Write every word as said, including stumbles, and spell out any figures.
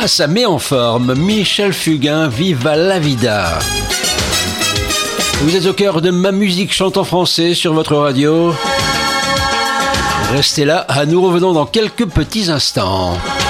Ah, ça met en forme. Michel Fugain, Viva la vida. Vous êtes au cœur de Ma Musique Chante en Français sur votre radio. Restez là, nous revenons dans quelques petits instants.